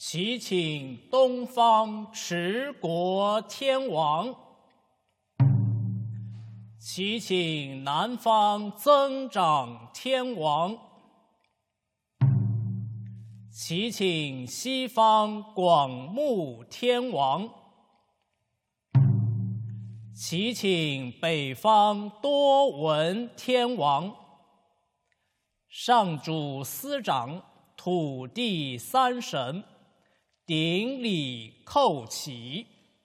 祈请东方持国天王，祈请南方增长天王，祈请西方广目天王，祈请北方多闻天王。上主司长，土地三神，顶礼叩起。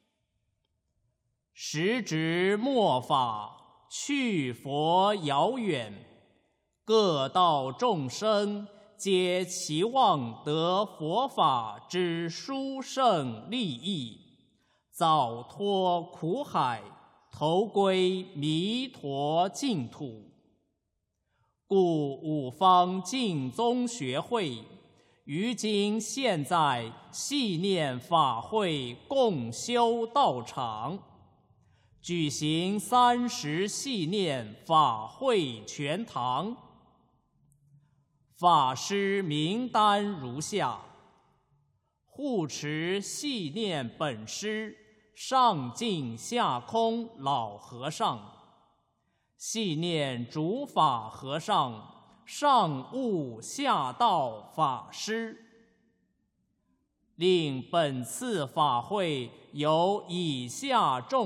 时值末法，去佛遥远，各道众生皆期望得佛法之殊胜利益，早脱苦海，投归弥陀净土。故五方净宗学会于今现在系念法会共修道场，举行30系念法会全堂。法师名单如下：护持系念本师上净下空老和尚，系念主法和尚上悟下道法师。令本次法会由以下众